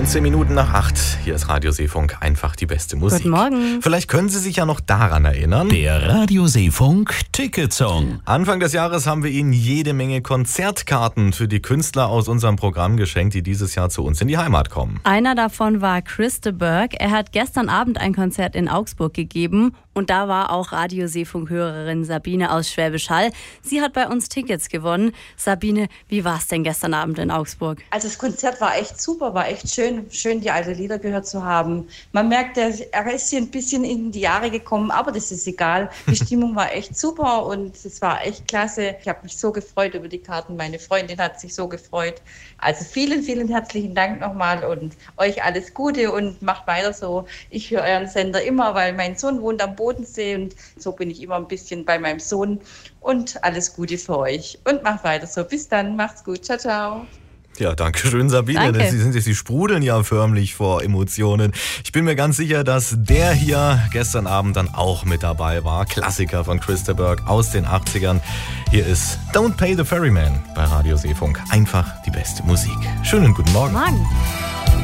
19 Minuten nach 8. Hier ist Radio Seefunk, einfach die beste Musik. Guten Morgen. Vielleicht können Sie sich ja noch daran erinnern. Der Radio Seefunk Ticketsong. Anfang des Jahres haben wir Ihnen jede Menge Konzertkarten für die Künstler aus unserem Programm geschenkt, die dieses Jahr zu uns in die Heimat kommen. Einer davon war Chris de Burgh. Er hat gestern Abend ein Konzert in Augsburg gegeben. Und da war auch Radio Seefunk-Hörerin Sabine aus Schwäbisch Hall. Sie hat bei uns Tickets gewonnen. Sabine, wie war es denn gestern Abend in Augsburg? Also das Konzert war echt super, war echt schön die alten Lieder gehört zu haben. Man merkt, er ist hier ein bisschen in die Jahre gekommen, aber das ist egal. Die Stimmung war echt super und es war echt klasse. Ich habe mich so gefreut über die Karten. Meine Freundin hat sich so gefreut. Also vielen, vielen herzlichen Dank nochmal und euch alles Gute und macht weiter so. Ich höre euren Sender immer, weil mein Sohn wohnt am Bodensee und so bin ich immer ein bisschen bei meinem Sohn. Und alles Gute für euch und macht weiter so. Bis dann, macht's gut. Ciao, ciao. Ja, danke schön, Sabine. Danke. Sie sprudeln ja förmlich vor Emotionen. Ich bin mir ganz sicher, dass der hier gestern Abend dann auch mit dabei war. Klassiker von Chris de Burgh aus den 80ern. Hier ist Don't Pay the Ferryman bei Radio Seefunk. Einfach die beste Musik. Schönen guten Morgen. Morgen.